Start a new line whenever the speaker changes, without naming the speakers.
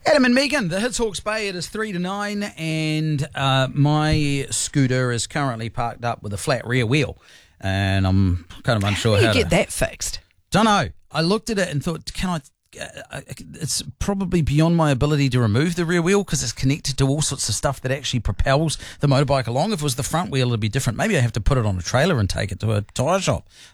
Adam and Megan, the Hits Hawke's Bay, it is 3 to 9, and my scooter is currently parked up with a flat rear wheel, and I'm kind of unsure
How do you get that fixed?
Don't know. I looked at it and thought, it's probably beyond my ability to remove the rear wheel because it's connected to all sorts of stuff that actually propels the motorbike along. If it was the front wheel, it'd be different. Maybe I have to put it on a trailer and take it to a tyre shop.